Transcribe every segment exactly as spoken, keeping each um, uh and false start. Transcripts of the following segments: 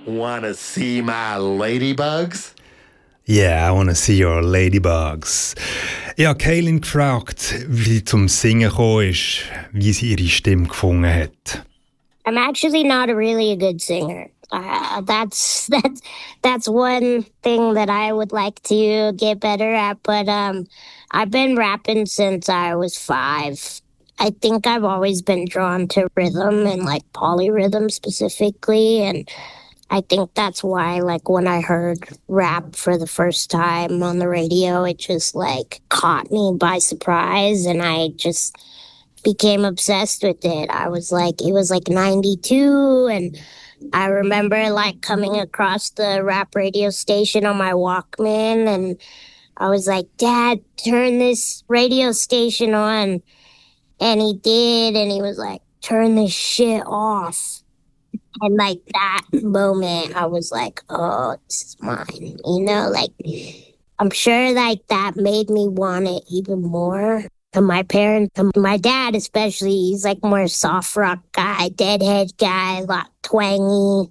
Wanna see my ladybugs? Yeah, I wanna see your ladybugs. Ich habe Kaylin gefragt, wie sie zum Singen gekommen ist, wie sie ihre Stimme gefunden hat. I'm actually not a really a good singer. Uh, that's that's that's one thing that I would like to get better at. But um, I've been rapping since I was five. I think I've always been drawn to rhythm and like polyrhythm specifically, and I think that's why, like, when I heard rap for the first time on the radio, it just like caught me by surprise, and I just became obsessed with it. I was like, it was like ninety-two, and I remember like coming across the rap radio station on my Walkman, and I was like, Dad, turn this radio station on. And he did, and he was like, turn this shit off. And like that moment, I was like, oh, this is mine. You know, like, I'm sure like that made me want it even more. And my parents, and my dad especially, he's like more soft rock guy, deadhead guy, a lot twangy.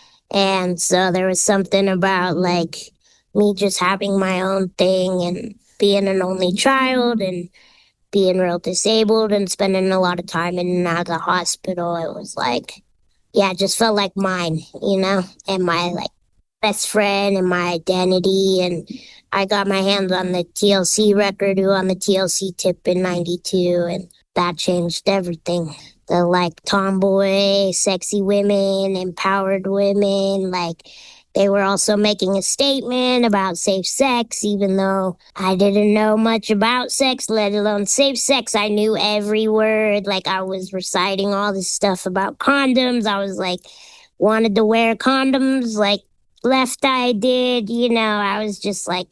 And so there was something about like me just having my own thing and being an only child and being real disabled and spending a lot of time in and out of the hospital. It was like, yeah, it just felt like mine, you know, and my like best friend and my identity. And I got my hands on the T L C record, who on the T L C tip in ninety-two, and that changed everything. The like tomboy, sexy women, empowered women, like they were also making a statement about safe sex, even though I didn't know much about sex, let alone safe sex. I knew every word. Like I was reciting all this stuff about condoms. I was like, wanted to wear condoms like Left Eye did. You know, I was just like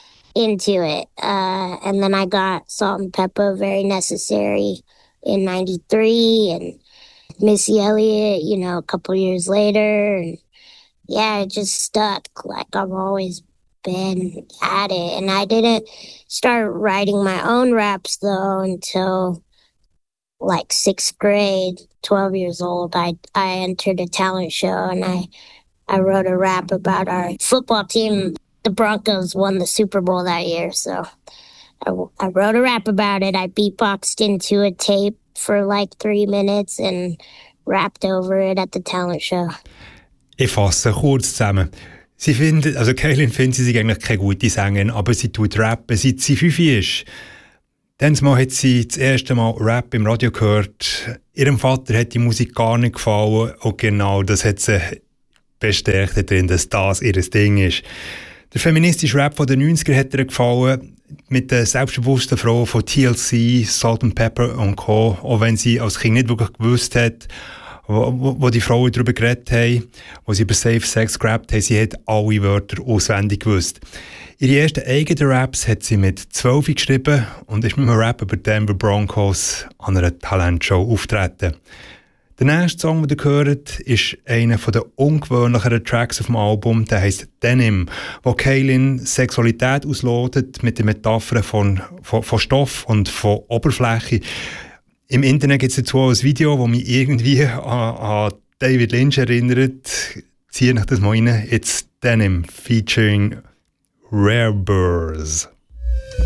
into it. Uh, and then I got Salt and Pepper, Very Necessary in ninety-three, and Missy Elliott, you know, a couple years later. And yeah, it just stuck. Like I've always been at it. And I didn't start writing my own raps though until like sixth grade, twelve years old. I I entered a talent show, and I, I wrote a rap about our football team. The Broncos won the Super Bowl that year. So I, I wrote a rap about it. I beatboxed into a tape for like three minutes and rapped over it at the talent show. Ich fasse kurz zusammen. Sie findet, also Kaylin findet, sie ist eigentlich keine gute Sängerin, aber sie tut rappen, seit sie fünf ist. Dann mal hat sie das erste Mal Rap im Radio gehört. Ihrem Vater hat die Musik gar nicht gefallen, und genau das hat sie bestärkt darin, dass das ihr Ding ist. Der feministische Rap von den neunziger hat ihr gefallen, mit der selbstbewussten Frau von T L C, Salt and Pepper und Co., auch wenn sie als Kind nicht wirklich gewusst hat, Wo, wo, wo die Frauen darüber geredet haben, wo sie über Safe Sex gerappt haben, sie hat alle Wörter auswendig gewusst. Ihre ersten eigenen Raps hat sie mit zwölf geschrieben und ist mit einem Rap über Denver Broncos an einer Talentshow auftreten. Der nächste Song, den ihr hört, ist einer der ungewöhnlicheren Tracks auf dem Album, der heisst Denim, wo Kaylin Sexualität auslotet mit den Metaphern von, von, von Stoff und von Oberfläche. Im Internet gibt es dazu auch ein Video, das mich irgendwie an, an David Lynch erinnert. Ziehe ich das mal rein. It's Denim featuring Rare Burrs.